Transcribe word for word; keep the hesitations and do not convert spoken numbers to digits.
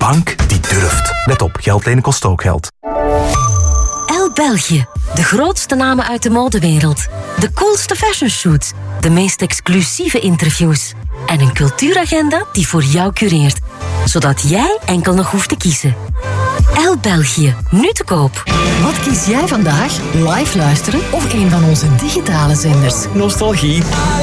bank die durft. Let op, geld lenen kost ook geld. Elle België. De grootste namen uit de modewereld. De coolste fashionshoots. De meest exclusieve interviews. En een cultuuragenda die voor jou cureert. Zodat jij enkel nog hoeft te kiezen. Elle België. Nu te koop. Wat kies jij vandaag? Live luisteren of een van onze digitale zenders? Nostalgie.